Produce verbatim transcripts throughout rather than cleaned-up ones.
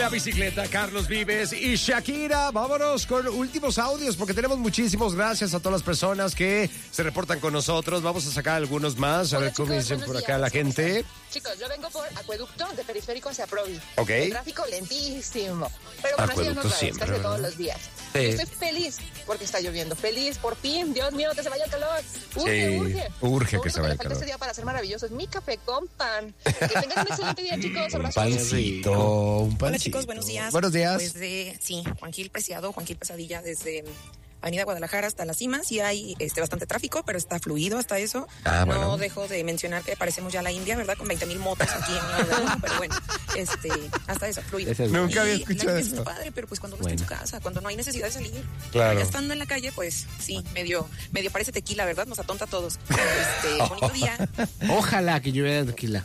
La bicicleta, Carlos Vives y Shakira. Vámonos con últimos audios porque tenemos muchísimos. Gracias a todas las personas que se reportan con nosotros. Vamos a sacar algunos más. A Hola, ver cómo chicos, dicen buenos por días. acá la ¿Cómo gente. están? Chicos, yo vengo por Acueducto de Periférico hacia Provi. Ok. El tráfico lentísimo. Pero bueno, así es Acueducto nuestra siempre, casi todos ¿verdad? los días. Sí. Estoy feliz porque está lloviendo. Feliz, por fin. Dios mío, que se vaya el calor. Urge, Sí, urge. urge Lo que único se vaya el le falta calor. este día para ser maravilloso es mi café con pan. Que tengan un excelente día, chicos. Un Abrazos. pancito, un pancito. Hola chicos, buenos días. Buenos días. Pues de, sí, Juan Gil Preciado, Juan Gil Pesadilla desde Avenida Guadalajara hasta La Cima. Sí hay este, bastante tráfico, pero está fluido hasta eso. Ah, no bueno. dejo de mencionar que parecemos ya la India, ¿verdad? Con veinte mil motos aquí en Guadalajara, pero bueno, este, hasta eso, fluido. Ese es Nunca Y había la escuchado limpieza eso. está padre, pero pues cuando uno Bueno. está en su casa, cuando no hay necesidad de salir. Claro. Ya estando en la calle, pues sí, medio, medio parece tequila, ¿verdad? Nos atonta a todos. Este, bonito día. Ojalá que lluviera tequila.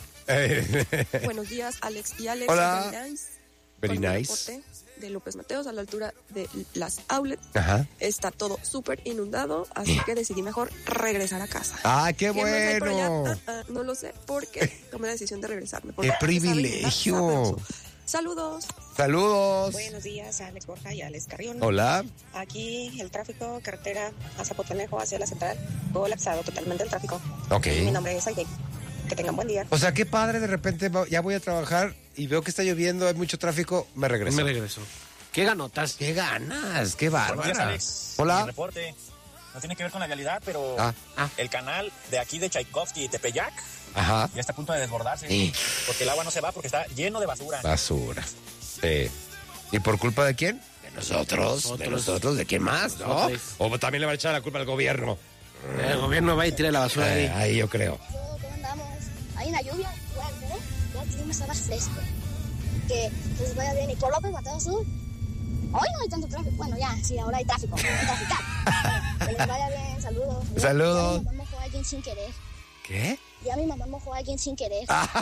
Buenos días, Alex y Alex. Hola. Very nice. Very Con un nice. reporte de López Mateos a la altura de las outlets. Ajá. Está todo súper inundado, así que decidí mejor regresar a casa. Ah, qué ¿Qué más hay por allá? bueno. Ah, ah, no lo sé, porque tomé la decisión de regresarme. porque Qué ya saben, privilegio. está sabroso. Saludos. Saludos. Buenos días, Alex Borja y Alex Carrión. Hola. Aquí el tráfico, carretera a Zapotlanejo hacia la central, colapsado totalmente el tráfico. Ok. Mi nombre es Aide. Que tengan buen día. O sea, qué padre, de repente va- ya voy a trabajar y veo que está lloviendo, hay mucho tráfico, me regreso. Me regreso. ¿Qué ganotas? ¡Qué ganas! ¡Qué Buenos días, bárbara! Alex. Hola. Mi reporte no tiene que ver con la realidad, pero Ah, ah. el canal de aquí de Tchaikovsky y Tepeyac Ajá. ya está a punto de desbordarse. Sí. Porque el agua no se va porque está lleno de basura. Basura. Sí. ¿Y por culpa de quién? De nosotros. De Nosotros. nosotros. ¿De quién más? ¿No? Nosotros. O también le va a echar la culpa al gobierno. El gobierno va y tira la basura Eh, ahí. ahí yo creo. ¿Cómo andamos? Hay una lluvia fuerte, ¿eh? Ya el clima está más fresco. Que les vaya bien. Y por López Mateo Sur, hoy no hay tanto tráfico. Bueno, ya, sí, ahora hay tráfico. Hay traficar. Que les vaya bien. Saludos. Saludos. Ya mi mamá mojó a alguien sin querer. ¿Qué? Ya mi mamá mojó a alguien sin querer.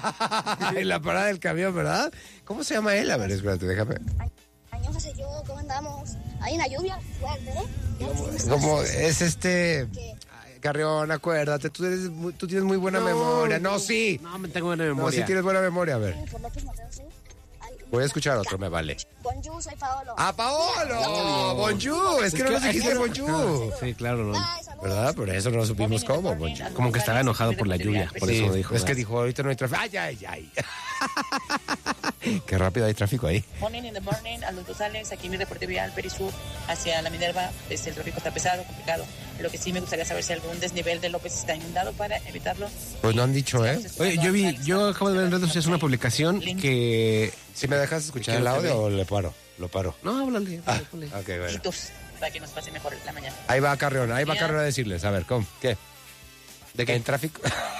En la parada del camión, ¿verdad? ¿Cómo se llama él? A ver, espérate, déjame. Añosa soy yo, ¿cómo andamos? Hay una lluvia fuerte, ¿eh? Ya el clima está ¿Cómo más fresco. es este? Que Ay, Carrión, acuérdate, tú, eres muy- tú tienes muy buena No, memoria. No, sí. No, me tengo buena No, memoria. sí tienes buena memoria. A ver, por López Mateo Sur. hay voy a escuchar otro, me vale. Bonjour, soy Paolo. ¡Ah, Paolo! ¡Bonjour! Es que no nos dijiste bonjour. Sí, claro, no. Bye, saludos. ¿Verdad? Por eso no supimos cómo, bonjour. Como que estaba enojado por la lluvia, por Sí, eso lo dijo. es que ¿verdad? dijo, ahorita no hay tráfico. ¡Ay, ay, ay! Qué rápido hay tráfico ahí. Morning in the morning, a los dos Alex, aquí mi reporte vial, Perisur, hacia la Minerva, este, el tráfico está pesado, complicado. Lo que sí me gustaría saber si algún desnivel de López está inundado para evitarlo. Pues no han dicho, ¿eh? Oye, yo vi, yo acabo de ver en redes sociales una publicación que... Si me dejas escuchar ¿Qué el te audio ve? o le paro, lo paro. No, háblale, Ah, háblale, háblale. ok, bueno. Hitos, para que nos pase mejor la mañana. Ahí va Carrión, ahí va Ya. Carrión a decirles. A ver, ¿cómo? ¿Qué? ¿De qué? ¿En tráfico?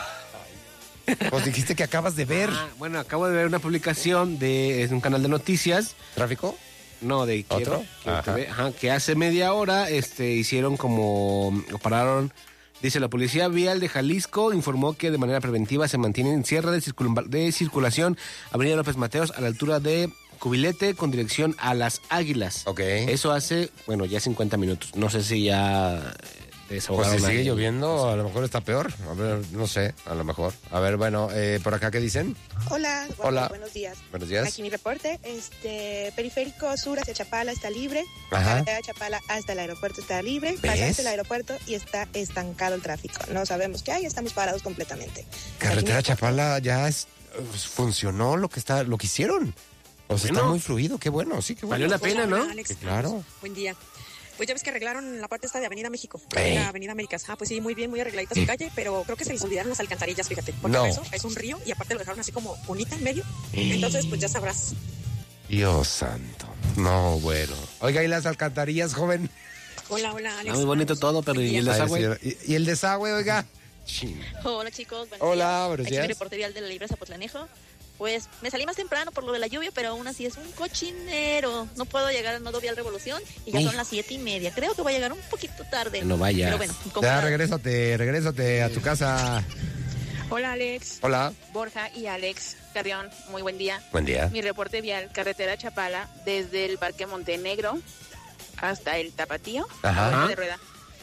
Pues dijiste que acabas de ver. Ah, bueno, acabo de ver una publicación de es un canal de noticias. ¿Tráfico? No, de que, ¿Otro? que- Ajá. que- ajá, que hace media hora este, hicieron como, o pararon, dice la Policía Vial de Jalisco informó que de manera preventiva se mantiene en cierre de, circul- de circulación Avenida López Mateos a la altura de Cubilete con dirección a Las Águilas. Ok. Eso hace, bueno, ya cincuenta minutos. No sé si ya eh, Pues desahogaron. si sigue ahí. lloviendo, a lo mejor está peor. A ver, no sé, a lo mejor. A ver, bueno, eh, por acá, ¿qué dicen? Hola, bueno, Hola. buenos días. Buenos días. Aquí mi reporte, este periférico sur hacia Chapala está libre, Ajá. carretera de Chapala hasta el aeropuerto está libre, ¿Ves? pasaste el aeropuerto y está estancado el tráfico. No sabemos qué hay, estamos parados completamente. Carretera Aquí mi- Chapala ya es, pues, funcionó lo que está, lo que hicieron. O sea, está Bueno. muy fluido, qué bueno, sí, qué bueno. Valió la pena, ¿no? Hola, Alex. Sí, claro. Buen día. Pues ya ves que arreglaron la parte esta de Avenida México, Ey. la Avenida Américas. Ah, pues sí, muy bien, muy arregladita su calle, pero creo que se les olvidaron las alcantarillas, fíjate. Porque No. eso es un río y aparte lo dejaron así como bonita en medio. Entonces, pues ya sabrás. Dios santo. No, bueno. Oiga, ¿y las alcantarillas, joven? Hola, hola, Alex. Está muy bonito todo, pero ¿y el Ay, desagüe? sí, ¿Y, y el desagüe, oiga? Chin. Hola chicos, buenos Hola, días. buenos Aquí días. mi reporte vial de la Libre Zapotlanejo. Pues me salí más temprano por lo de la lluvia, pero aún así es un cochinero. No puedo llegar al nodo vial Revolución y ya Hijo. son las siete y media. Creo que voy a llegar un poquito tarde. Que no vayas. Pero bueno, con Ya, cuidado. regrésate, regrésate a tu casa. Hola Alex, Hola. Borja y Alex, Carrión, muy buen día. Buen día. Mi reporte vial, carretera Chapala, desde el Parque Montenegro hasta el Tapatío, Ajá. Puente de Rueda.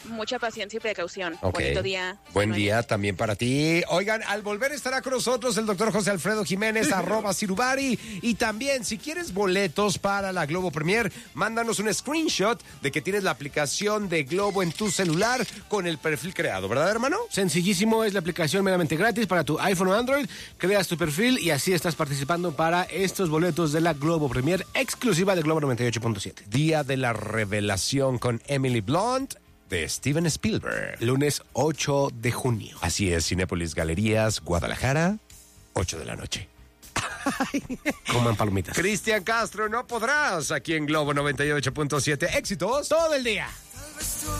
mucha paciencia y precaución. Ok. Bonito día. Buen día también para ti. Oigan, al volver estará con nosotros el doctor José Alfredo Jiménez, arroba Cirubari. Y también, si quieres boletos para la Globo Premier, mándanos un screenshot de que tienes la aplicación de Globo en tu celular con el perfil creado, ¿verdad, hermano? Sencillísimo, es la aplicación meramente gratis para tu iPhone o Android. Creas tu perfil y así estás participando para estos boletos de la Globo Premier exclusiva de Globo noventa y ocho punto siete. Día de la revelación con Emily Blunt de Steven Spielberg. Lunes ocho de junio. Así es, Cinépolis Galerías, Guadalajara, ocho de la noche. Coman palomitas. Cristian Castro, no podrás, aquí en Globo noventa y ocho punto siete. Éxitos todo el día. Tal vez tú